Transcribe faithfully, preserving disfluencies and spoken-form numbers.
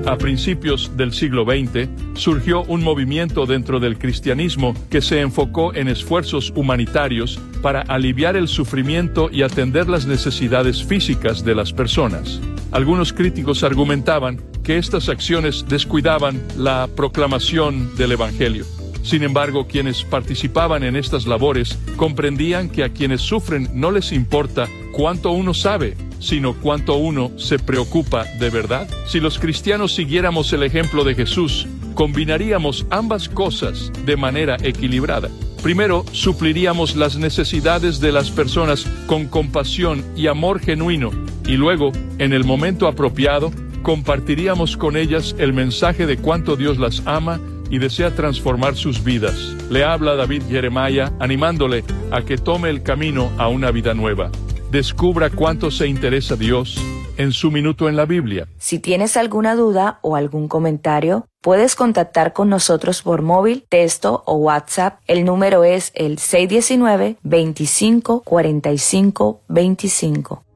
A principios del siglo veinte, surgió un movimiento dentro del cristianismo que se enfocó en esfuerzos humanitarios para aliviar el sufrimiento y atender las necesidades físicas de las personas. Algunos críticos argumentaban que estas acciones descuidaban la proclamación del Evangelio. Sin embargo, quienes participaban en estas labores comprendían que a quienes sufren no les importa cuánto uno sabe, sino cuánto uno se preocupa de verdad. Si los cristianos siguiéramos el ejemplo de Jesús, combinaríamos ambas cosas de manera equilibrada. Primero, supliríamos las necesidades de las personas con compasión y amor genuino, y luego, en el momento apropiado, compartiríamos con ellas el mensaje de cuánto Dios las ama y desea transformar sus vidas. Le habla David Jeremiah, animándole a que tome el camino a una vida nueva. Descubra cuánto se interesa Dios en su minuto en la Biblia. Si tienes alguna duda o algún comentario, puedes contactar con nosotros por móvil, texto o WhatsApp. El número es el seis uno nueve, veinticinco, cuarenta y cinco, veinticinco.